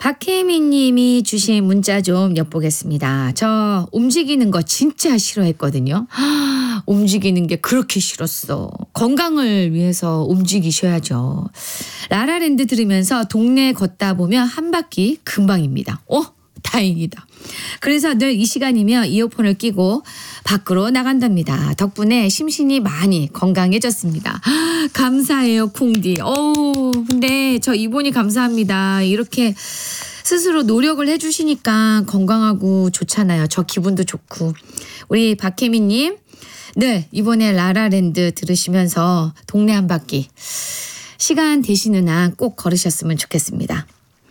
박혜미 님이 주신 문자 좀 엿보겠습니다. 저 움직이는 거 진짜 싫어했거든요. 움직이는 게 그렇게 싫었어. 건강을 위해서 움직이셔야죠. 라라랜드 들으면서 동네 걷다 보면 한 바퀴 금방입니다. 다행이다. 그래서 늘 이 시간이면 이어폰을 끼고 밖으로 나간답니다. 덕분에 심신이 많이 건강해졌습니다. 감사해요, 콩디. 근데 저 이분이 감사합니다. 이렇게 스스로 노력을 해주시니까 건강하고 좋잖아요. 저 기분도 좋고. 우리 박혜미님, 네, 이번에 라라랜드 들으시면서 동네 한 바퀴 시간 되시는 한 꼭 걸으셨으면 좋겠습니다.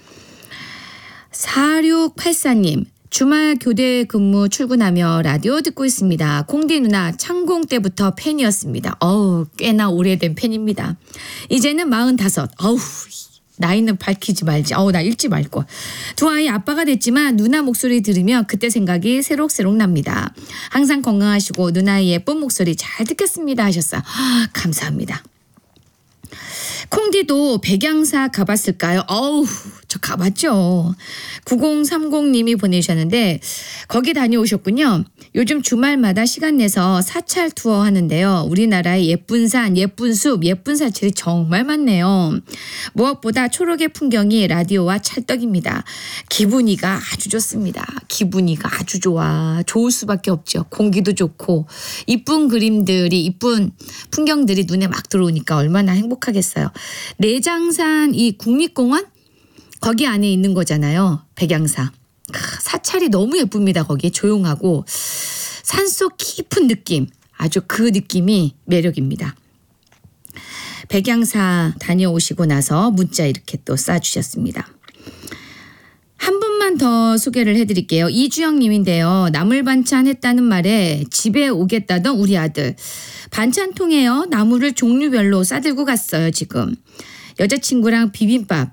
4684님, 주말 교대 근무 출근하며 라디오 듣고 있습니다. 콩디 누나 창공 때부터 팬이었습니다. 꽤나 오래된 팬입니다. 이제는 45. 나이는 밝히지 말지. 나 읽지 말고. 두 아이 아빠가 됐지만 누나 목소리 들으며 그때 생각이 새록새록 납니다. 항상 건강하시고 누나의 예쁜 목소리 잘 듣겠습니다 하셨어요. 감사합니다. 콩디도 백양사 가봤을까요? 저 가봤죠. 9030님이 보내주셨는데 거기 다녀오셨군요. 요즘 주말마다 시간 내서 사찰 투어 하는데요. 우리나라의 예쁜 산, 예쁜 숲, 예쁜 사찰이 정말 많네요. 무엇보다 초록의 풍경이 라디오와 찰떡입니다. 기분이가 아주 좋습니다. 기분이가 아주 좋아. 좋을 수밖에 없죠. 공기도 좋고 이쁜 그림들이, 이쁜 풍경들이 눈에 막 들어오니까 얼마나 행복하겠어요. 내장산 이 국립공원? 거기 안에 있는 거잖아요. 백양사. 사찰이 너무 예쁩니다. 거기 조용하고 산속 깊은 느낌. 아주 그 느낌이 매력입니다. 백양사 다녀오시고 나서 문자 이렇게 또 쏴주셨습니다. 한 분만 더 소개를 해드릴게요. 이주영 님인데요. 나물 반찬 했다는 말에 집에 오겠다던 우리 아들. 반찬통에요. 나물을 종류별로 싸들고 갔어요. 지금. 여자친구랑 비빔밥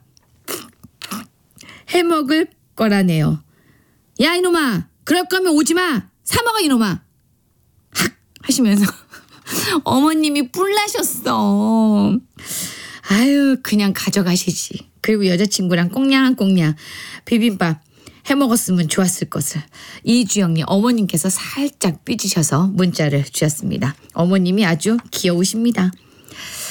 해먹을 거라네요. 야 이놈아, 그럴 거면 오지 마. 사 먹어 이놈아. 학 하시면서 어머님이 뿔나셨어. 아유, 그냥 가져가시지. 그리고 여자친구랑 꽁냥꽁냥 비빔밥 해먹었으면 좋았을 것을. 이주영님 어머님께서 살짝 삐지셔서 문자를 주셨습니다. 어머님이 아주 귀여우십니다.